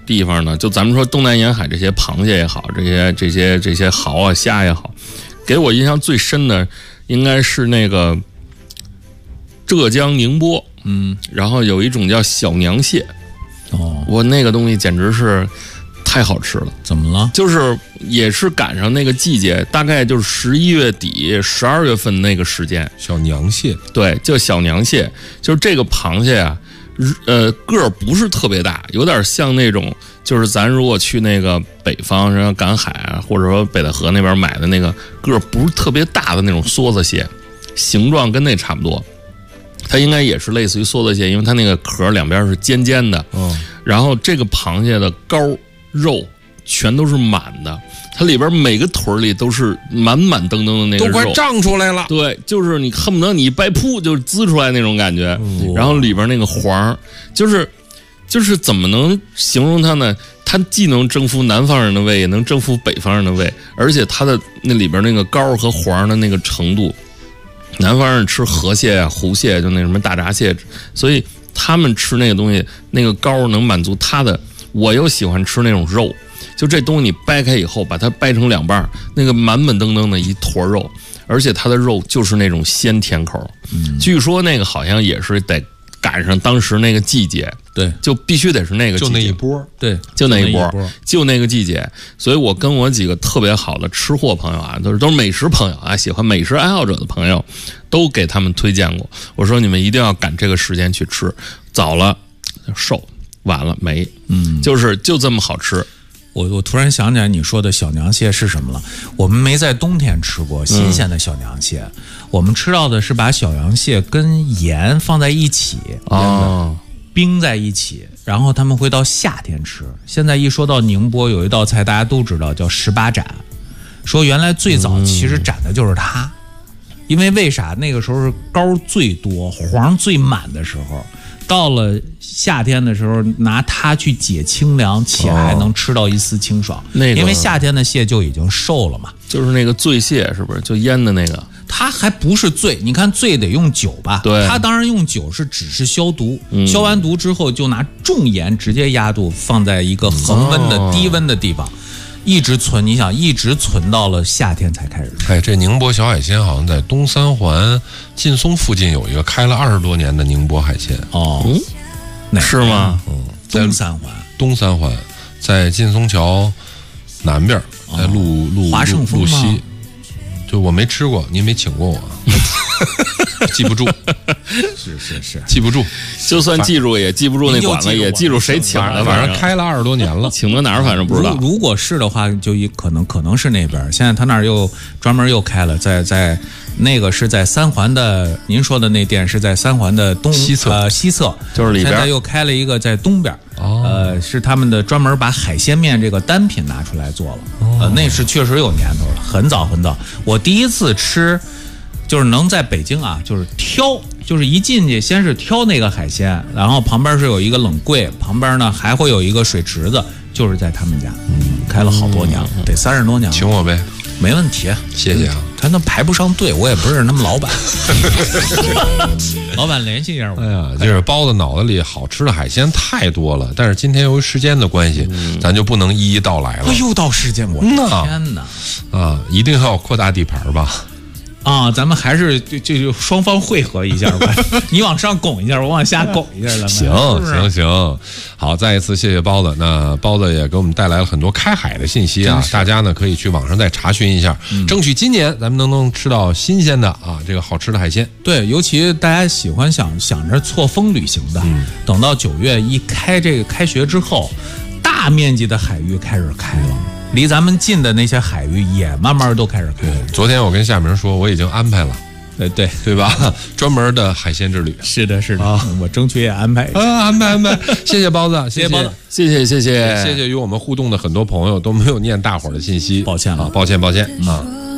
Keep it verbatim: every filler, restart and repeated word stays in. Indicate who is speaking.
Speaker 1: 地方呢，就咱们说东南沿海这些螃蟹也好，这些这些这些蚝啊虾也好，给我印象最深的应该是那个浙江宁波，嗯，然后有一种叫小娘蟹，哦，我那个东西简直是太好吃了。
Speaker 2: 怎么了？
Speaker 1: 就是也是赶上那个季节，大概就是十一月底、十二月份那个时间。
Speaker 3: 小娘蟹，
Speaker 1: 对，叫小娘蟹，就是这个螃蟹啊，呃，个儿不是特别大，有点像那种，就是咱如果去那个北方，然后赶海啊，或者说北戴河那边买的那个个儿不是特别大的那种梭子蟹，形状跟那差不多。它应该也是类似于梭子蟹，因为它那个壳两边是尖尖的。嗯，然后这个螃蟹的膏肉全都是满的，它里边每个腿里都是满满登登的那个肉，
Speaker 3: 都快胀出来了。
Speaker 1: 对，就是你恨不得你一掰噗就滋出来那种感觉。嗯、然后里边那个黄，就是就是怎么能形容它呢？它既能征服南方人的胃，也能征服北方人的胃，而且它的那里边那个膏和黄的那个程度。南方人吃河蟹啊、湖蟹，就那什么大闸蟹，所以他们吃那个东西，那个膏能满足他的。我又喜欢吃那种肉，就这东西你掰开以后，把它掰成两半，那个满满登登的一坨肉，而且它的肉就是那种鲜甜口。嗯，据说那个好像也是得赶上当时那个季节，
Speaker 2: 对，
Speaker 1: 就必须得是那个季节，
Speaker 3: 就那一波，
Speaker 2: 对，
Speaker 1: 就那一波，就那个季节。所以我跟我几个特别好的吃货朋友啊，都是都是美食朋友啊，喜欢美食爱好者的朋友，都给他们推荐过。我说你们一定要赶这个时间去吃，早了瘦，晚了没，嗯，就是就这么好吃。
Speaker 2: 我我突然想起来你说的小娘蟹是什么了。我们没在冬天吃过新鲜的小娘蟹，嗯、我们吃到的是把小娘蟹跟盐放在一起，哦，冰在一起，然后他们会到夏天吃。现在一说到宁波，有一道菜大家都知道，叫十八斩。说原来最早其实斩的就是它，嗯、因为为啥那个时候是膏最多、黄最满的时候。到了夏天的时候，拿它去解清凉，且还能吃到一丝清爽。那个，因为夏天的蟹就已经瘦了嘛，
Speaker 1: 就是那个醉蟹，是不是就腌的那个？
Speaker 2: 它还不是醉，你看醉得用酒吧？
Speaker 1: 对，
Speaker 2: 它当然用酒是只是消毒，嗯、消完毒之后就拿重盐直接压肚，放在一个恒温的、哦、低温的地方。一直存，你想一直存到了夏天才开始吃。
Speaker 3: 哎，这宁波小海鲜好像在东三环劲松附近有一个开了二十多年的宁波海鲜。
Speaker 2: 哦，
Speaker 1: 嗯、是吗？
Speaker 2: 嗯，在东三环，
Speaker 3: 东三环在劲松桥南边，在路路
Speaker 2: 华盛丰
Speaker 3: 路西。就我没吃过，您没请过我，记不住。
Speaker 2: 是是是，
Speaker 3: 记不住。
Speaker 1: 就算记住也记不住那馆子，也记住谁请的。
Speaker 3: 反正开了二十多年了，
Speaker 1: 请到哪儿反正不知道。
Speaker 2: 如, 如果是的话，就可能可能是那边。现在他那儿又专门又开了，在在那个是在三环的，您说的那店是在三环的东
Speaker 3: 西侧，
Speaker 2: 呃西侧
Speaker 1: 就是里边。
Speaker 2: 现在又开了一个在东边。哦，呃，是他们的专门把海鲜面这个单品拿出来做了，哦、呃，那是确实有年头了，很早很早。我第一次吃，就是能在北京啊，就是挑，就是一进去先是挑那个海鲜，然后旁边是有一个冷柜，旁边呢还会有一个水池子，就是在他们家，嗯，开了好多年了，嗯、得三十多年了。
Speaker 3: 请我呗，
Speaker 2: 没问题，
Speaker 3: 谢谢啊。
Speaker 2: 他那排不上队，我也不是他们老板。老板联系一下我。
Speaker 3: 哎呀，就是包子脑子里好吃的海鲜太多了，但是今天由于时间的关系，嗯、咱就不能一一道来了。
Speaker 2: 又到时间，我天哪！
Speaker 3: 啊，一定要扩大地盘吧。
Speaker 2: 啊，咱们还是就就就双方汇合一下吧。你往上拱一下，我往下拱一下，咱们
Speaker 3: 行行行。好，再一次谢谢包子。那包子也给我们带来了很多开海的信息啊，大家呢可以去网上再查询一下，嗯、争取今年咱们能能吃到新鲜的啊，这个好吃的海鲜。
Speaker 2: 对，尤其大家喜欢想想着错峰旅行的，嗯、等到九月一开这个开学之后，大面积的海域开始开了。离咱们近的那些海域也慢慢都开始开。
Speaker 3: 昨天我跟夏明说，我已经安排了，
Speaker 2: 对对
Speaker 3: 对吧？专门的海鲜之旅。
Speaker 2: 是的，是的，啊、我争取也安排
Speaker 3: 啊，安排安排。谢谢包子，
Speaker 2: 谢谢包子，
Speaker 1: 谢谢谢谢
Speaker 3: 谢谢与我们互动的很多朋友都没有念大伙儿的信息，
Speaker 2: 抱歉了，
Speaker 3: 啊、抱歉抱歉、嗯、啊。